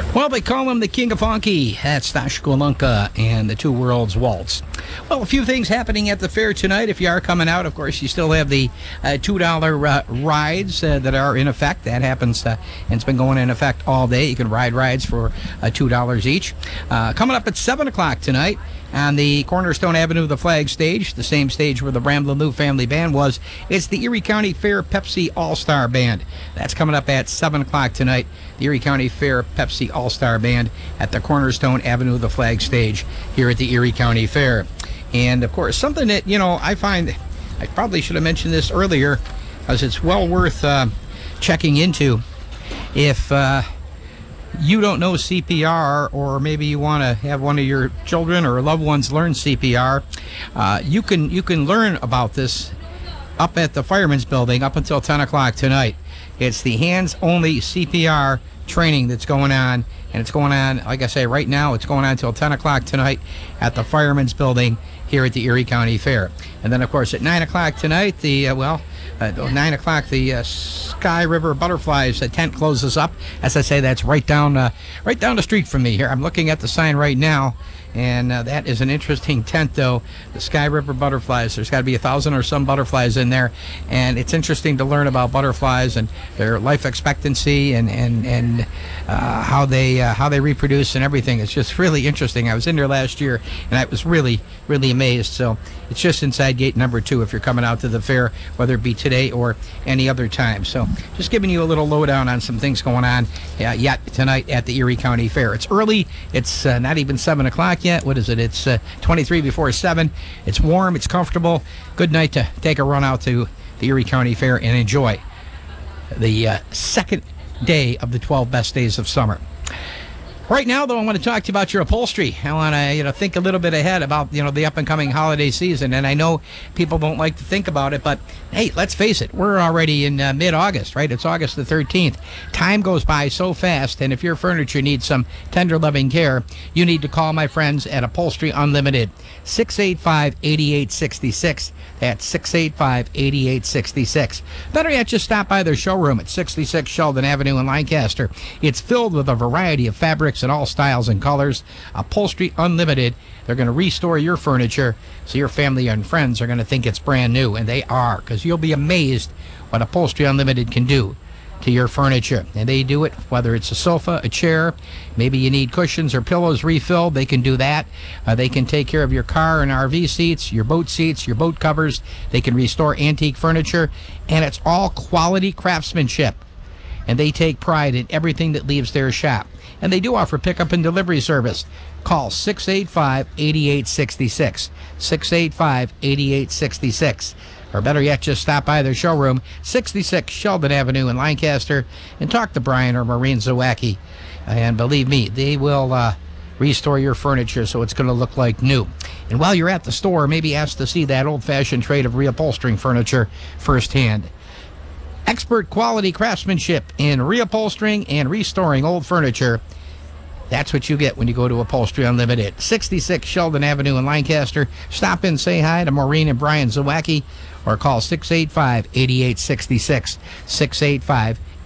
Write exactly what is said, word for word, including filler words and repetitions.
Well, they call him the King of Funky. That's Stash Golunka and the Two Worlds Waltz. Well, a few things happening at the fair tonight. If you are coming out, of course, you still have the uh, two dollar uh, rides uh, that are in effect. That happens, uh, and it's been going in effect all day. You can ride rides for uh, two dollars each. Uh, coming up at seven o'clock tonight on the Cornerstone Avenue, the flag stage, the same stage where the Ramblin' Lou Family Band was, it's the Erie County Fair Pepsi All-Star Band. That's coming up at seven o'clock tonight. The Erie County Fair Pepsi All-Star Band at the Cornerstone Avenue, the flag stage here at the Erie County Fair. And, of course, something that, you know, I find, I probably should have mentioned this earlier, because it's well worth uh, checking into. If uh, you don't know C P R, or maybe you want to have one of your children or loved ones learn C P R, uh, you can you can learn about this up at the Fireman's Building up until ten o'clock tonight. It's the hands-only C P R training that's going on, and it's going on, like I say, right now, it's going on until ten o'clock tonight at the Fireman's Building here at the Erie County Fair. And then, of course, at nine o'clock tonight, the, uh, well, uh, nine o'clock, the uh, Sky River Butterflies uh, tent closes up. As I say, that's right down, uh, right down the street from me here. I'm looking at the sign right now, and uh, that is an interesting tent, though. The Sky River Butterflies. There's got to be a thousand or some butterflies in there, and it's interesting to learn about butterflies and their life expectancy and and and uh, how they uh, how they reproduce and everything. It's just really interesting. I was in there last year, and I was really really amazed. So it's just inside gate number two if you're coming out to the fair, whether it be today or any other time. So just giving you a little lowdown on some things going on uh, yet tonight at the Erie County Fair. It's early. It's uh, not even seven o'clock yet. What is it? It's uh, twenty-three before seven. It's warm. It's comfortable. Good night to take a run out to the Erie County Fair and enjoy the uh, second day of the twelve best days of summer. Right now, though, I want to talk to you about your upholstery. I want to, you know, think a little bit ahead about, you know, the up-and-coming holiday season. And I know people don't like to think about it, but, hey, let's face it. We're already in uh, mid-August, right? It's August the thirteenth. Time goes by so fast, and if your furniture needs some tender, loving care, you need to call my friends at Upholstery Unlimited. six eight five, eight eight six six. That's six eight five, eight eight six six. Better yet, just stop by their showroom at sixty-six Sheldon Avenue in Lancaster. It's filled with a variety of fabrics in all styles and colors. Upholstery Unlimited. They're going to restore your furniture so your family and friends are going to think it's brand new, and they are, because you'll be amazed what Upholstery Unlimited can do to your furniture. And they do it whether it's a sofa, a chair, maybe you need cushions or pillows refilled, they can do that. Uh, they can take care of your car and R V seats, your boat seats, your boat covers. They can restore antique furniture, and it's all quality craftsmanship. And they take pride in everything that leaves their shop. And they do offer pickup and delivery service. Call six eight five, eight eight six six. six eight five, eight eight six six. Or better yet, just stop by their showroom, sixty-six Sheldon Avenue in Lancaster, and talk to Brian or Maureen Zawacki. And believe me, they will uh, restore your furniture so it's going to look like new. And while you're at the store, maybe ask to see that old-fashioned trade of reupholstering furniture firsthand. Expert quality craftsmanship in reupholstering and restoring old furniture. That's what you get when you go to Upholstery Unlimited. sixty-six Sheldon Avenue in Lancaster. Stop in, say hi to Maureen and Brian Zawacki, or call six eight five, eight eight six six. six eight five,